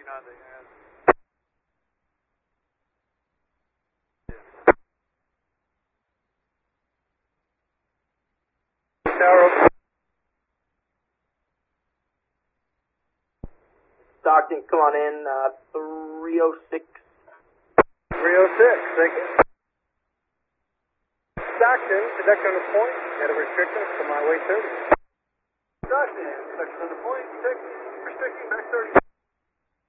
nothing. Tower. Stockton, come on in, 306. 306, thank you. Stockton, conduct on the point, got a restriction from my way 30. Stockton, conduct on the point, 6, restricting back 30.